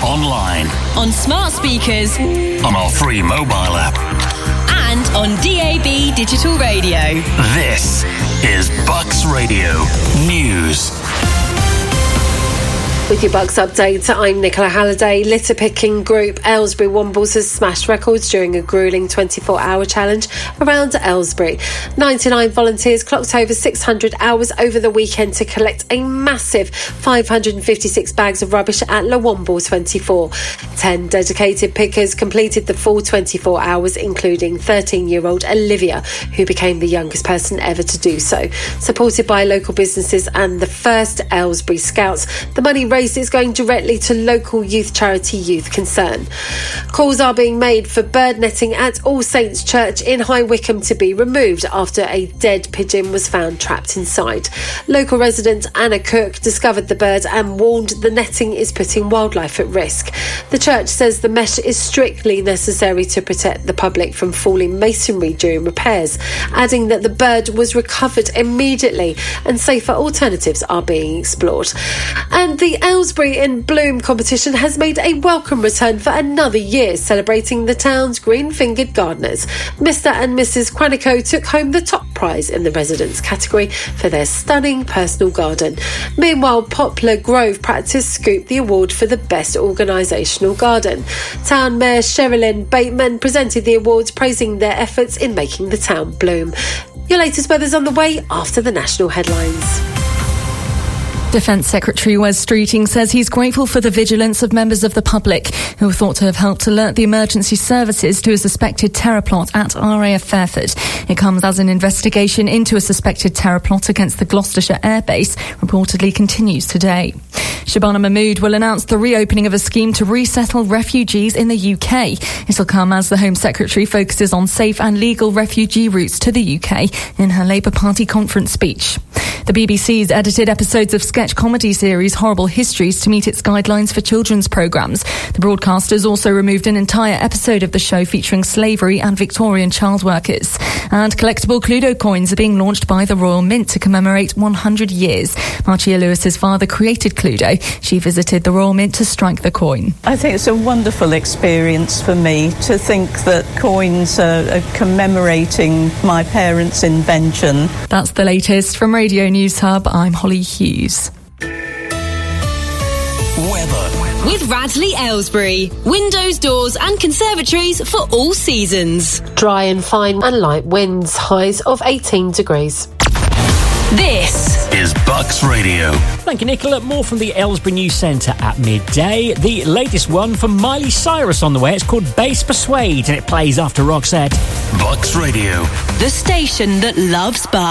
online, on smart speakers, on our free mobile app, and on DAB digital radio. This is Bucks Radio News. With your Bucks update, I'm Nicola Halliday. Litter picking group Aylesbury Wombles has smashed records during a gruelling 24-hour challenge around Aylesbury. 99 volunteers clocked over 600 hours over the weekend to collect a massive 556 bags of rubbish at Le Womble 24. 10 dedicated pickers completed the full 24 hours, including 13-year-old Olivia, who became the youngest person ever to do so. Supported by local businesses and the first Aylesbury Scouts, the money raised is going directly to local youth charity Youth Concern. Calls are being made for bird netting at All Saints Church in High Wycombe to be removed after a dead pigeon was found trapped inside. Local resident Anna Cook discovered the bird and warned the netting is putting wildlife at risk. The church says the mesh is strictly necessary to protect the public from falling masonry during repairs, adding that the bird was recovered immediately and safer alternatives are being explored. And the Aylesbury in Bloom competition has made a welcome return for another year, celebrating the town's green-fingered gardeners. Mr. and Mrs. Quantico took home the top prize in the residents category for their stunning personal garden. Meanwhile, Poplar Grove Practice scooped the award for the best organisational garden. Town Mayor Sherilyn Bateman presented the awards, praising their efforts in making the town bloom. Your latest weather's on the way after the national headlines. Defence Secretary Wes Streeting says he's grateful for the vigilance of members of the public who are thought to have helped alert the emergency services to a suspected terror plot at RAF Fairford. It comes as an investigation into a suspected terror plot against the Gloucestershire Air Base reportedly continues today. Shabana Mahmood will announce the reopening of a scheme to resettle refugees in the UK. It will come as the Home Secretary focuses on safe and legal refugee routes to the UK in her Labour Party conference speech. The BBC's edited episodes of sketch comedy series Horrible Histories to meet its guidelines for children's programmes. The broadcasters also removed an entire episode of the show featuring slavery and Victorian child workers. And collectible Cluedo coins are being launched by the Royal Mint to commemorate 100 years. Marcia Lewis's father created Cluedo. She visited the Royal Mint to strike the coin. I think it's a wonderful experience for me to think that coins are commemorating my parents' invention. That's the latest from Radio News Hub. I'm Holly Hughes. Weather. With Radley Aylesbury. Windows, doors and conservatories for all seasons. Dry and fine and light winds, highs of 18 degrees. This is Bucks Radio. Thank you, Nicola. More from the Aylesbury News Centre at midday. The latest one from Miley Cyrus on the way. It's called Bass Persuade and it plays after Roxette. Bucks Radio. The station that loves Bucks.